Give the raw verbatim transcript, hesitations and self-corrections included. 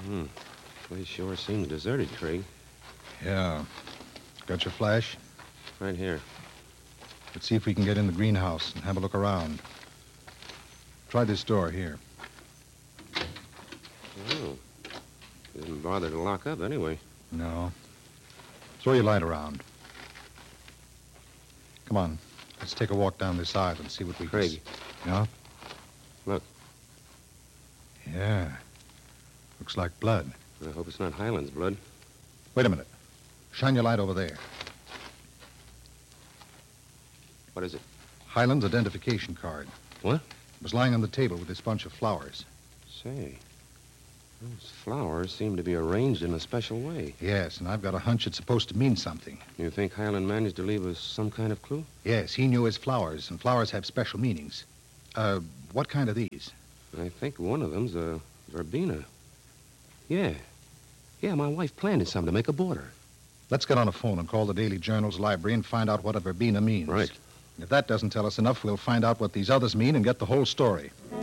Hmm. Place sure seems deserted, Craig. Yeah. Got your flash? Right here. Let's see if we can get in the greenhouse and have a look around. Try this door here. Oh. Didn't bother to lock up anyway. No. Throw your light around. Come on. Let's take a walk down this aisle and see what we Craig. can see. Yeah? Look. Yeah. Looks like blood. I hope it's not Highland's blood. Wait a minute. Shine your light over there. What is it? Highland's identification card. What? It was lying on the table with this bunch of flowers. Say, those flowers seem to be arranged in a special way. Yes, and I've got a hunch it's supposed to mean something. You think Highland managed to leave us some kind of clue? Yes, he knew his flowers, and flowers have special meanings. Uh, what kind are these? I think one of them's a verbena. Yeah. Yeah, my wife planted some to make a border. Let's get on the phone and call the Daily Journal's library and find out what a verbena means. Right. If that doesn't tell us enough, we'll find out what these others mean and get the whole story.